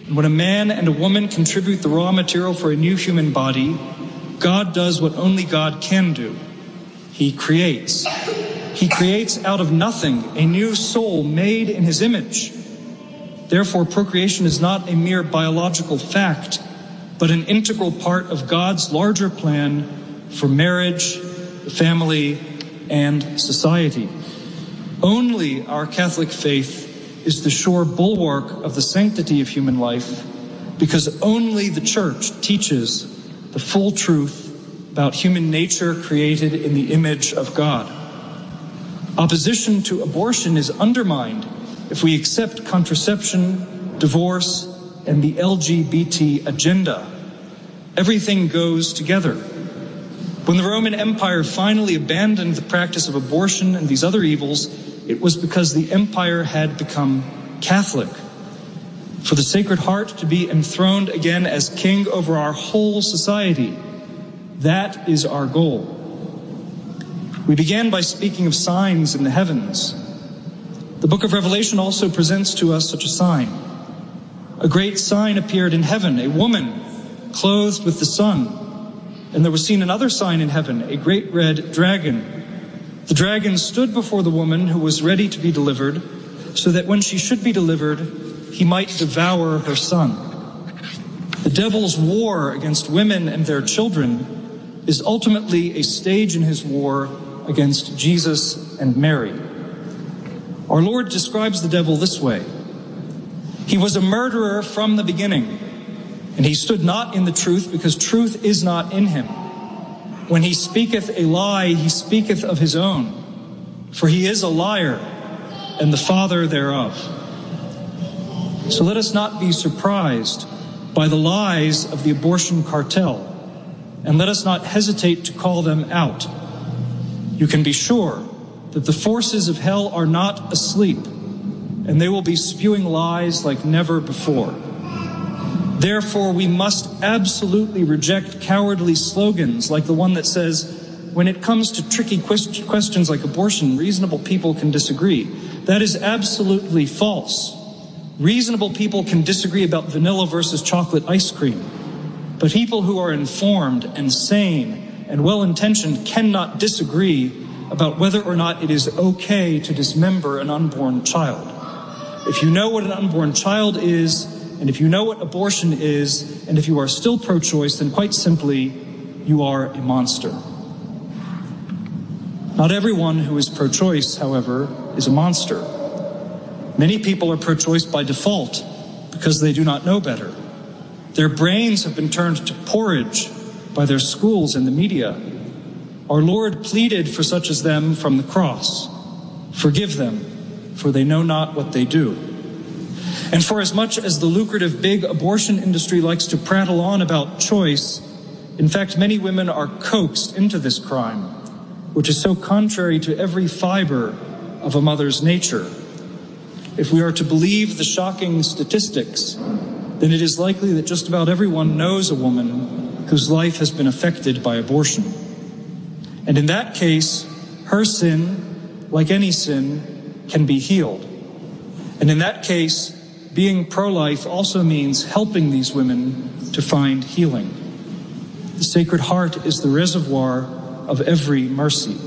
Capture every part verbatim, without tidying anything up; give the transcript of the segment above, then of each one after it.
And when a man and a woman contribute the raw material for a new human body, God does what only God can do. He creates. He creates out of nothing a new soul made in his image. Therefore, procreation is not a mere biological fact, but an integral part of God's larger plan for marriage, family, and society. Only our Catholic faith is the sure bulwark of the sanctity of human life, because only the Church teaches the full truth about human nature created in the image of God. Opposition to abortion is undermined if we accept contraception, divorce, and the L G B T agenda. Everything goes together. When the Roman Empire finally abandoned the practice of abortion and these other evils, it was because the empire had become Catholic. For the Sacred Heart to be enthroned again as king over our whole society, that is our goal. We began by speaking of signs in the heavens. The book of Revelation also presents to us such a sign. A great sign appeared in heaven, a woman clothed with the sun. And there was seen another sign in heaven, a great red dragon. The dragon stood before the woman who was ready to be delivered, so that when she should be delivered, he might devour her son. The devil's war against women and their children is ultimately a stage in his war against Jesus and Mary. Our Lord describes the devil this way. He was a murderer from the beginning, and he stood not in the truth, because truth is not in him. When he speaketh a lie, he speaketh of his own, for he is a liar and the father thereof. So let us not be surprised by the lies of the abortion cartel, and let us not hesitate to call them out. You can be sure that the forces of hell are not asleep, and they will be spewing lies like never before. Therefore, we must absolutely reject cowardly slogans like the one that says, when it comes to tricky quest- questions like abortion, reasonable people can disagree. That is absolutely false. Reasonable people can disagree about vanilla versus chocolate ice cream, but people who are informed and sane and well-intentioned cannot disagree about whether or not it is okay to dismember an unborn child. If you know what an unborn child is, and if you know what abortion is, and if you are still pro-choice, then quite simply, you are a monster. Not everyone who is pro-choice, however, is a monster. Many people are pro-choice by default because they do not know better. Their brains have been turned to porridge by their schools and the media. Our Lord pleaded for such as them from the cross. Forgive them, for they know not what they do. And for as much as the lucrative big abortion industry likes to prattle on about choice, in fact, many women are coaxed into this crime, which is so contrary to every fiber of a mother's nature. If we are to believe the shocking statistics, then it is likely that just about everyone knows a woman whose life has been affected by abortion. And in that case, her sin, like any sin, can be healed. And in that case, being pro-life also means helping these women to find healing. The Sacred Heart is the reservoir of every mercy.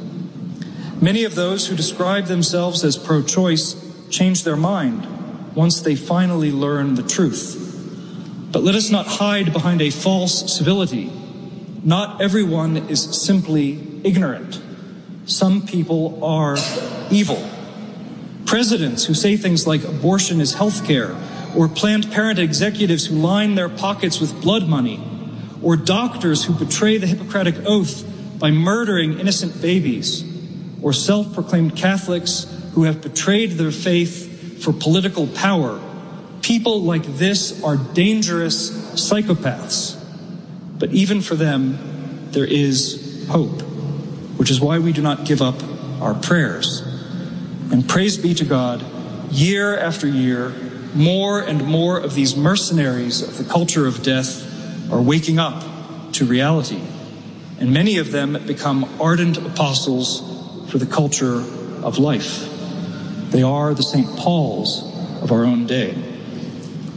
Many of those who describe themselves as pro-choice change their mind once they finally learn the truth. But let us not hide behind a false civility. Not everyone is simply ignorant. Some people are evil. Presidents who say things like abortion is health care, or Planned Parenthood executives who line their pockets with blood money, or doctors who betray the Hippocratic Oath by murdering innocent babies, or self-proclaimed Catholics who have betrayed their faith for political power. People like this are dangerous psychopaths. But even for them, there is hope, which is why we do not give up our prayers. And praise be to God, year after year, more and more of these mercenaries of the culture of death are waking up to reality. And many of them become ardent apostles for the culture of life. They are the Saint Pauls of our own day.